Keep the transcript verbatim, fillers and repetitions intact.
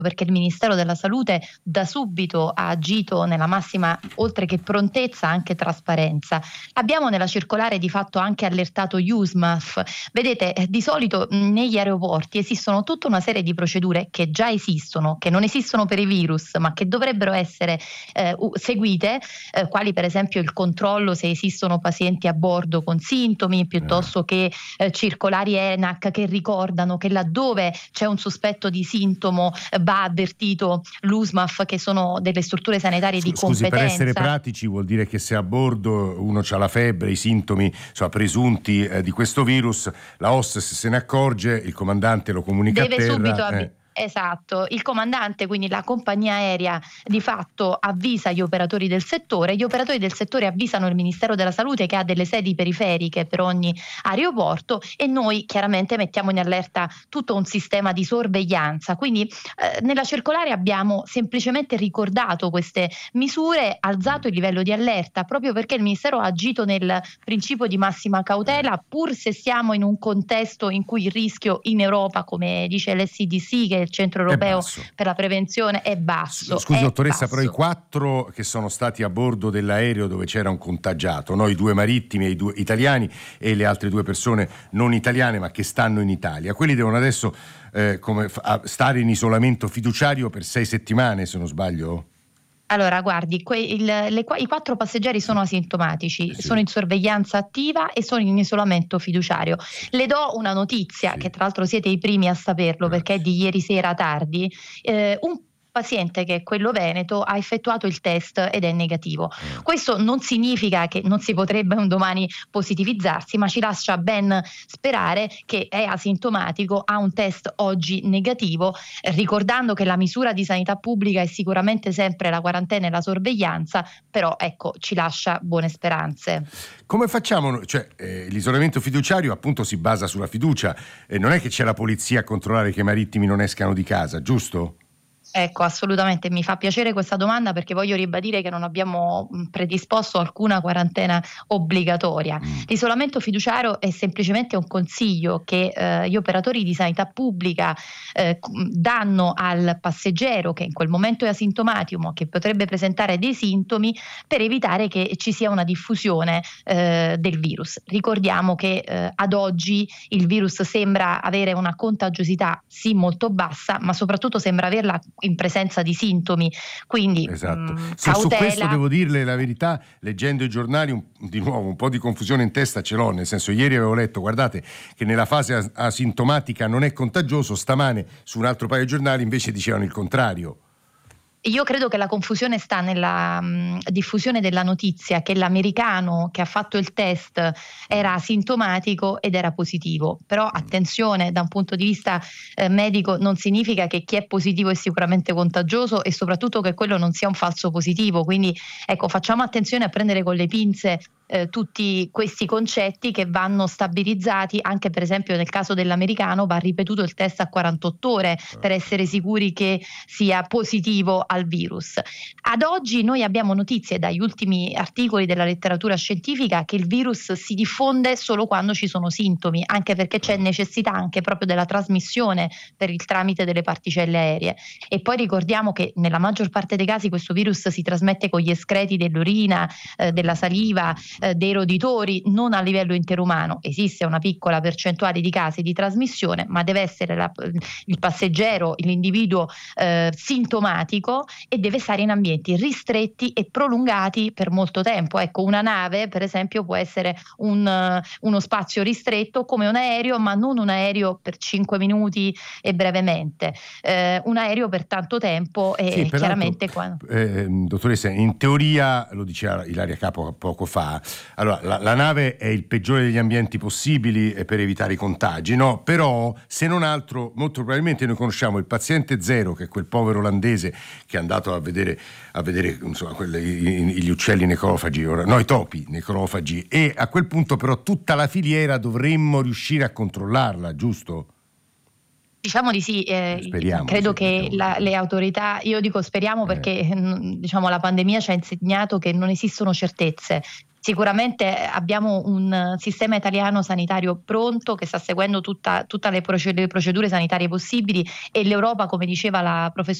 perché il Ministero della Salute da subito ha agito nella massima, oltre che prontezza, anche trasparenza. Abbiamo nella circolare di fatto anche allertato U S M A F. Vedete, di solito mh, negli aeroporti esistono tutta una serie di procedure che già esistono, che non esistono per i virus, ma che dovrebbero essere eh, seguite, eh, quali per esempio il controllo se esistono pazienti a bordo con sintomi, piuttosto che eh, circolari E N A C che ricordano che laddove c'è un sospetto di sintomo eh, va avvertito l'U S M A F, che sono delle strutture sanitarie di Scusi, competenza. per essere pratici vuol dire che se a bordo uno ha la febbre, i sintomi insomma, presunti eh, di questo virus, la hostess se ne accorge, il comandante lo comunica Deve a terra. subito avvi- eh. Esatto, il comandante, quindi la compagnia aerea, di fatto avvisa gli operatori del settore, gli operatori del settore avvisano il Ministero della Salute, che ha delle sedi periferiche per ogni aeroporto, e noi chiaramente mettiamo in allerta tutto un sistema di sorveglianza. Quindi eh, nella circolare abbiamo semplicemente ricordato queste misure, alzato il livello di allerta, proprio perché il Ministero ha agito nel principio di massima cautela, pur se siamo in un contesto in cui il rischio in Europa, come dice l'S D C, che è il Centro Europeo per la Prevenzione, è basso. Scusi è dottoressa, basso. però i quattro che sono stati a bordo dell'aereo dove c'era un contagiato, no? I due marittimi e i due italiani e le altre due persone non italiane ma che stanno in Italia, quelli devono adesso eh, come, fa, stare in isolamento fiduciario per sei settimane, se non sbaglio? Allora, guardi, que- il, le, i quattro passeggeri sono asintomatici, sì. sono in sorveglianza attiva e sono in isolamento fiduciario. Le do una notizia, sì. che tra l'altro siete i primi a saperlo, Grazie. perché è di ieri sera tardi. Eh, un paziente, che è quello veneto, ha effettuato il test ed è negativo. Eh. Questo non significa che non si potrebbe un domani positivizzarsi, ma ci lascia ben sperare che è asintomatico, ha un test oggi negativo, eh, ricordando che la misura di sanità pubblica è sicuramente sempre la quarantena e la sorveglianza, però ecco, ci lascia buone speranze. Come facciamo? Cioè, eh, l'isolamento fiduciario appunto si basa sulla fiducia, eh, non è che c'è la polizia a controllare che i marittimi non escano di casa, giusto? Ecco, assolutamente, mi fa piacere questa domanda, perché voglio ribadire che non abbiamo predisposto alcuna quarantena obbligatoria. Mm. L'isolamento fiduciario è semplicemente un consiglio che eh, gli operatori di sanità pubblica eh, danno al passeggero che in quel momento è asintomatico, ma che potrebbe presentare dei sintomi, per evitare che ci sia una diffusione eh, del virus. Ricordiamo che eh, ad oggi il virus sembra avere una contagiosità sì molto bassa, ma soprattutto sembra averla in presenza di sintomi, quindi esatto. mh, Su, su cautela. questo devo dirle la verità, leggendo i giornali un, di nuovo un po' di confusione in testa ce l'ho, nel senso, ieri avevo letto, guardate che nella fase as- asintomatica non è contagioso, stamane su un altro paio di giornali invece dicevano il contrario. Io credo che la confusione sta nella mh, diffusione della notizia che l'americano che ha fatto il test era asintomatico ed era positivo, però attenzione, da un punto di vista eh, medico non significa che chi è positivo è sicuramente contagioso, e soprattutto che quello non sia un falso positivo, quindi ecco, facciamo attenzione a prendere con le pinze eh, tutti questi concetti, che vanno stabilizzati. Anche per esempio nel caso dell'americano va ripetuto il test a quarantotto ore per essere sicuri che sia positivo al virus. Ad oggi noi abbiamo notizie dagli ultimi articoli della letteratura scientifica che il virus si diffonde solo quando ci sono sintomi, anche perché c'è necessità anche proprio della trasmissione per il tramite delle particelle aeree. E poi ricordiamo che nella maggior parte dei casi questo virus si trasmette con gli escreti dell'urina, eh, della saliva, eh, dei roditori, non a livello interumano. Esiste una piccola percentuale di casi di trasmissione, ma deve essere la, il passeggero, l'individuo eh, sintomatico, e deve stare in ambienti ristretti e prolungati per molto tempo. Ecco, una nave per esempio può essere un, uh, uno spazio ristretto come un aereo, ma non un aereo per cinque minuti e brevemente, eh, un aereo per tanto tempo. E sì, chiaramente quando... eh, dottoressa, in teoria, lo diceva Ilaria Capo poco fa, allora la, la nave è il peggiore degli ambienti possibili per evitare i contagi, no? Però se non altro molto probabilmente noi conosciamo il paziente zero, che è quel povero olandese che è andato a vedere, a vedere insomma, quelle, gli uccelli necrofagi, no, i topi necrofagi, e a quel punto però tutta la filiera dovremmo riuscire a controllarla, giusto? Diciamo di sì, eh, speriamo, credo sì, che diciamo. la, le autorità, io dico speriamo perché eh. diciamo la pandemia ci ha insegnato che non esistono certezze. Sicuramente abbiamo un sistema italiano sanitario pronto che sta seguendo tutta, tutte le procedure sanitarie possibili, e l'Europa, come diceva la professoressa